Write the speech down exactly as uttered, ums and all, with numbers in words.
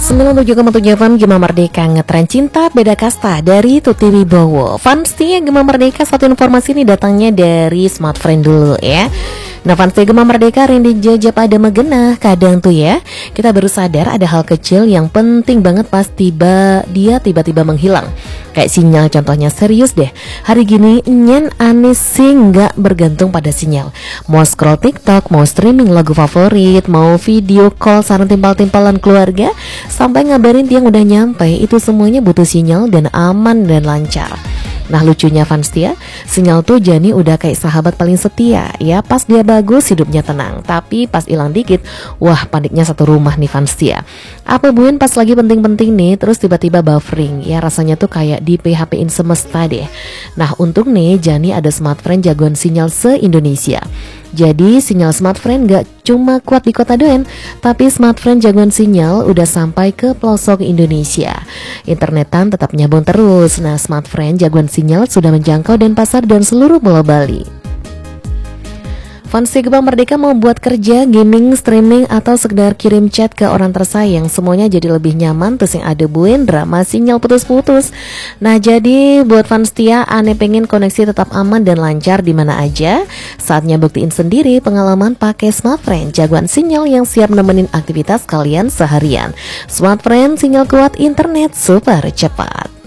sembilan puluh tujuh koma tujuh F M Gema Merdeka, ngetren cinta beda kasta dari Tuti Wibowo. Fansti Gema Merdeka, satu informasi ini datangnya dari Smartfriend dulu ya. Nah, Fansti Gema Merdeka, rindik jajab ada megena. Kadang tuh ya, kita baru sadar ada hal kecil yang penting banget pas tiba dia tiba-tiba menghilang. Kayak sinyal contohnya, serius deh. Hari gini nyen aneh sih nggak bergantung pada sinyal. Mau scroll TikTok, mau streaming lagu favorit, mau video call saran timpal-timpalan keluarga, sampai ngabarin dia udah nyampe, itu semuanya butuh sinyal dan aman dan lancar. Nah, lucunya Fanstia, sinyal tuh Jani udah kayak sahabat paling setia ya. Pas dia bagus hidupnya tenang, tapi pas hilang dikit, wah paniknya satu rumah nih Fanstia. Apa buin pas lagi penting-penting nih, terus tiba-tiba buffering ya, rasanya tuh kayak di P H P-in semesta deh. Nah, untung nih Jani ada Smartfriend jagoan sinyal se-Indonesia. Jadi sinyal Smartfriend gak cuma kuat di kota doen, tapi Smartfriend jagoan sinyal udah sampai ke pelosok Indonesia. Internetan tetap nyambung terus. Nah, Smartfriend jagoan sinyal sudah menjangkau dan pasar dan seluruh Pulau Bali. Fansi Gema Merdeka mau buat kerja, gaming, streaming, atau sekedar kirim chat ke orang tersayang, semuanya jadi lebih nyaman. Terus yang ada buin drama sinyal putus-putus. Nah, jadi buat Fanstia, aneh pengen koneksi tetap aman dan lancar di mana aja. Saatnya buktiin sendiri pengalaman pakai Smartfriend jagoan sinyal yang siap nemenin aktivitas kalian seharian. Smartfriend, sinyal kuat, internet super cepat.